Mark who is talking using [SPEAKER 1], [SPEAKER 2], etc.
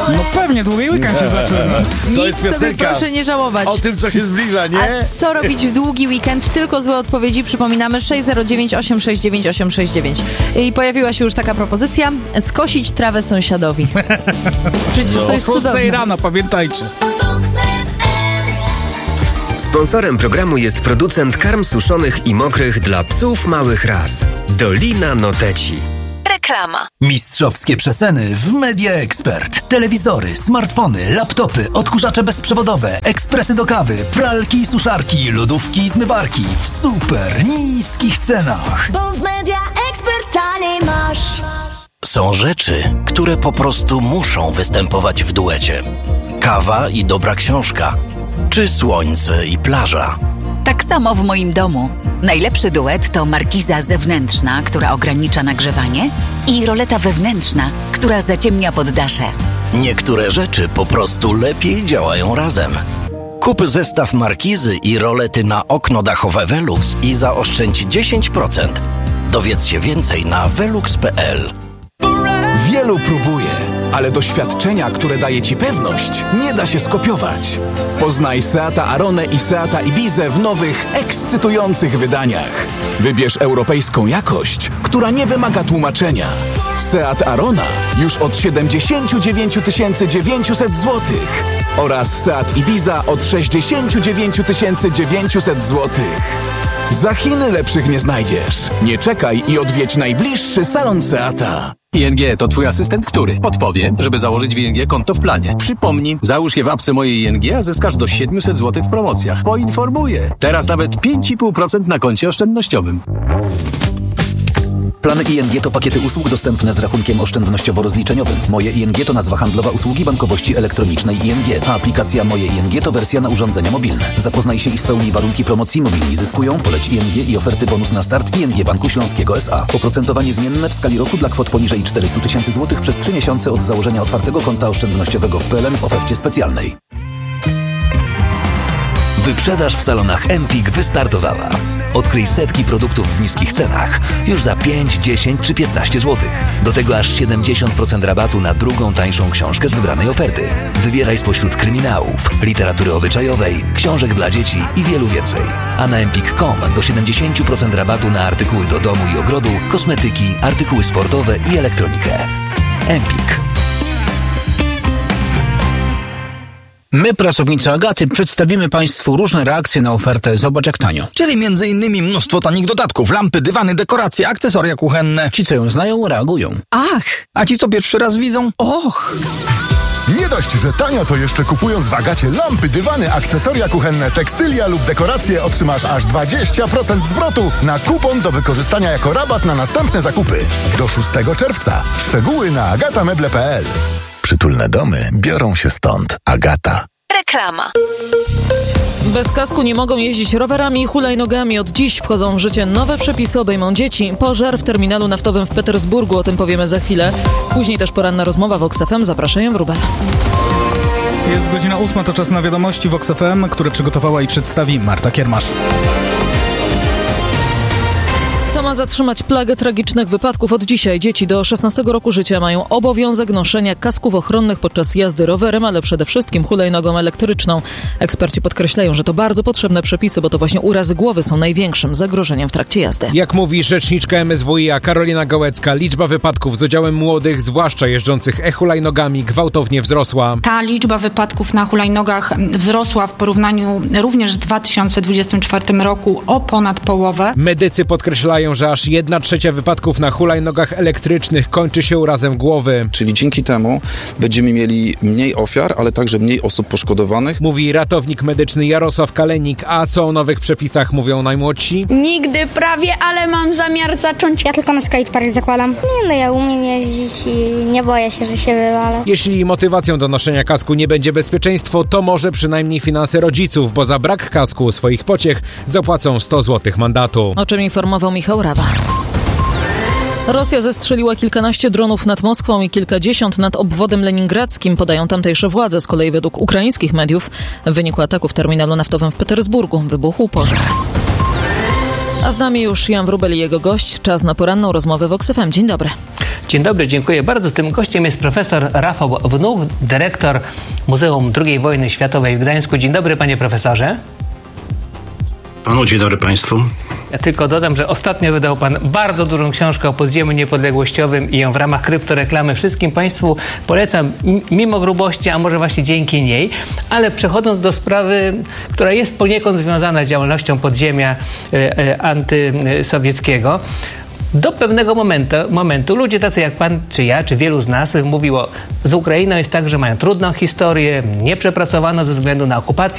[SPEAKER 1] No pewnie, długi weekend się zaczyna.
[SPEAKER 2] To jest
[SPEAKER 3] Nic sobie
[SPEAKER 2] piosenka
[SPEAKER 3] proszę nie żałować.
[SPEAKER 2] o tym, co się zbliża, nie?
[SPEAKER 3] A co robić w długi weekend? Tylko złe odpowiedzi. Przypominamy 609 869 869. I pojawiła się już taka propozycja. Skosić trawę sąsiadowi. Przecież to jest
[SPEAKER 1] O 6
[SPEAKER 3] cudowne.
[SPEAKER 1] rano, pamiętajcie.
[SPEAKER 4] Sponsorem programu jest producent karm suszonych i mokrych dla psów małych ras. Dolina Noteci.
[SPEAKER 5] Reklama.
[SPEAKER 6] Mistrzowskie przeceny w Media Expert. Telewizory, smartfony, laptopy, odkurzacze bezprzewodowe, ekspresy do kawy, pralki i suszarki, lodówki i zmywarki w super niskich cenach.
[SPEAKER 5] Bo w Media Expert taniej masz.
[SPEAKER 7] Są rzeczy, które po prostu muszą występować w duecie. Kawa i dobra książka, czy słońce i plaża.
[SPEAKER 8] Tak samo w moim domu. Najlepszy duet to markiza zewnętrzna, która ogranicza nagrzewanie, i roleta wewnętrzna, która zaciemnia poddasze.
[SPEAKER 7] Niektóre rzeczy po prostu lepiej działają razem. Kup zestaw markizy i rolety na okno dachowe Velux i zaoszczędź 10%. Dowiedz się więcej na velux.pl.
[SPEAKER 6] Wielu próbuje, ale doświadczenia, które daje Ci pewność, nie da się skopiować. Poznaj Seata Aronę i Seata Ibizę w nowych, ekscytujących wydaniach. Wybierz europejską jakość, która nie wymaga tłumaczenia. Seat Arona już od 79 900 zł oraz Seat Ibiza od 69 900 zł. Za Chiny lepszych nie znajdziesz. Nie czekaj i odwiedź najbliższy salon Seata.
[SPEAKER 9] ING to twój asystent, który podpowie, żeby założyć w ING konto w planie. Przypomnij, załóż je w apce mojej ING, a zyskasz do 700 zł w promocjach. Poinformuję. Teraz nawet 5,5% na koncie oszczędnościowym.
[SPEAKER 6] Plany ING to pakiety usług dostępne z rachunkiem oszczędnościowo-rozliczeniowym. Moje ING to nazwa handlowa usługi bankowości elektronicznej ING, a aplikacja Moje ING to wersja na urządzenia mobilne. Zapoznaj się i spełnij warunki promocji. Mobilni zyskują, poleć ING i oferty bonus na start ING Banku Śląskiego S.A. Oprocentowanie zmienne w skali roku dla kwot poniżej 400 000 zł przez 3 miesiące od założenia otwartego konta oszczędnościowego w PLN w ofercie specjalnej.
[SPEAKER 10] Wyprzedaż w salonach Empik wystartowała. Odkryj setki produktów w niskich cenach już za 5, 10 czy 15 zł. Do tego aż 70% rabatu na drugą tańszą książkę z wybranej oferty. Wybieraj spośród kryminałów, literatury obyczajowej, książek dla dzieci i wielu więcej. A na empik.com do 70% rabatu na artykuły do domu i ogrodu, kosmetyki, artykuły sportowe i elektronikę. Empik.
[SPEAKER 11] My, pracownicy Agaty, przedstawimy Państwu różne reakcje na ofertę Zobacz jak tanio.
[SPEAKER 12] Czyli m.in. mnóstwo tanich dodatków, lampy, dywany, dekoracje, akcesoria kuchenne.
[SPEAKER 11] Ci, co ją znają, reagują.
[SPEAKER 3] Ach!
[SPEAKER 12] A ci, co pierwszy raz widzą? Och!
[SPEAKER 13] Nie dość, że tanio, to jeszcze kupując w Agacie lampy, dywany, akcesoria kuchenne, tekstylia lub dekoracje otrzymasz aż 20% zwrotu na kupon do wykorzystania jako rabat na następne zakupy. Do 6 czerwca. Szczegóły na agatameble.pl. Przytulne domy biorą się stąd. Agata.
[SPEAKER 5] Reklama.
[SPEAKER 14] Bez kasku nie mogą jeździć rowerami i hulajnogami. Od dziś wchodzą w życie nowe przepisy, obejmą dzieci. Pożar w terminalu naftowym w Petersburgu, o tym powiemy za chwilę. Później też poranna rozmowa w Vox FM. Zapraszają Wróbel.
[SPEAKER 1] Jest godzina 8, to czas na wiadomości Vox FM, które przygotowała i przedstawi Marta Kiermasz.
[SPEAKER 14] To ma zatrzymać plagę tragicznych wypadków. Od dzisiaj dzieci do 16 roku życia mają obowiązek noszenia kasków ochronnych podczas jazdy rowerem, ale przede wszystkim hulajnogą elektryczną. Eksperci podkreślają, że to bardzo potrzebne przepisy, bo to właśnie urazy głowy są największym zagrożeniem w trakcie jazdy.
[SPEAKER 15] Jak mówi rzeczniczka MSWiA Karolina Gołecka, liczba wypadków z udziałem młodych, zwłaszcza jeżdżących e-hulajnogami, gwałtownie wzrosła.
[SPEAKER 16] Ta liczba wypadków na hulajnogach wzrosła w porównaniu również w 2024 roku o ponad połowę.
[SPEAKER 15] Medycy podkreślają, że aż 1/3 wypadków na hulajnogach elektrycznych kończy się urazem głowy.
[SPEAKER 17] Czyli dzięki temu będziemy mieli mniej ofiar, ale także mniej osób poszkodowanych.
[SPEAKER 15] Mówi ratownik medyczny Jarosław Kalenik. A co o nowych przepisach mówią najmłodsi?
[SPEAKER 18] Nigdy prawie, ale mam zamiar zacząć.
[SPEAKER 19] Ja tylko na skatepark zakładam. Nie no, ja umiem jeździć i nie boję się, że się wywalę.
[SPEAKER 15] Jeśli motywacją do noszenia kasku nie będzie bezpieczeństwo, to może przynajmniej finanse rodziców, bo za brak kasku swoich pociech zapłacą 100 zł mandatu.
[SPEAKER 14] O czym informował Michał Rawa. Rosja zestrzeliła kilkanaście dronów nad Moskwą i kilkadziesiąt nad obwodem leningradzkim, podają tamtejsze władze. Z kolei według ukraińskich mediów w wyniku ataku w terminalu naftowym w Petersburgu wybuchł pożar. A z nami już Jan Wróbel i jego gość. Czas na poranną rozmowę w Vox FM. Dzień dobry.
[SPEAKER 2] Dzień dobry, dziękuję bardzo. Tym gościem jest profesor Rafał Wnuk, dyrektor Muzeum II Wojny Światowej w Gdańsku. Dzień dobry, panie profesorze.
[SPEAKER 20] Dzień dobry państwu.
[SPEAKER 2] Ja tylko dodam, że ostatnio wydał pan bardzo dużą książkę o podziemiu niepodległościowym i ją w ramach kryptoreklamy wszystkim państwu polecam, mimo grubości, a może właśnie dzięki niej. Ale przechodząc do sprawy, która jest poniekąd związana z działalnością podziemia antysowieckiego, do pewnego momentu ludzie tacy jak pan, czy ja, czy wielu z nas mówiło, z Ukrainą jest tak, że mają trudną historię, nieprzepracowaną ze względu na okupację